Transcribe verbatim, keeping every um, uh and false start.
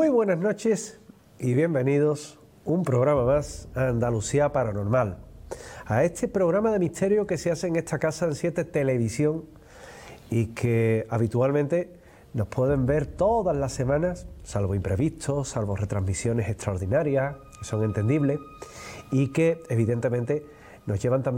Muy buenas noches y bienvenidos un programa más a Andalucía Paranormal, a este programa de misterio que se hace en esta casa en siete Televisión y que habitualmente nos pueden ver todas las semanas, salvo imprevistos, salvo retransmisiones extraordinarias, que son entendibles y que evidentemente nos llevan también